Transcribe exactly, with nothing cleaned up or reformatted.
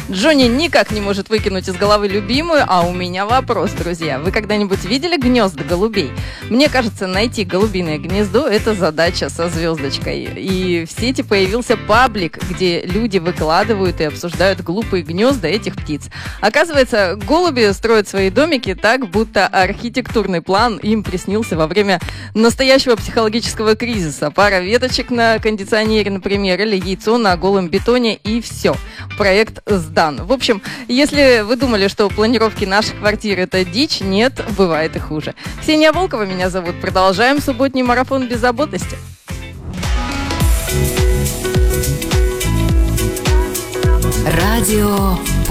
Джонни никак не может выкинуть из головы любимую, а у меня вопрос, друзья. Вы когда-нибудь видели гнезда голубей? Мне кажется, найти голубиное гнездо – это задача со звездочкой. И в сети появился паблик, где люди выкладывают и обсуждают глупые гнезда этих птиц. Оказывается, голуби строят свои домики так, будто архитектурный план им приснился во время настоящего психологического кризиса. Пара веточек на кондиционере, например, или яйцо на голом бетоне, и все. Проект сдан. В общем, если вы думали, что планировки наших квартир – это дичь, нет, бывает и хуже. Ксения Волкова меня зовут. Продолжаем субботний марафон беззаботности. Радио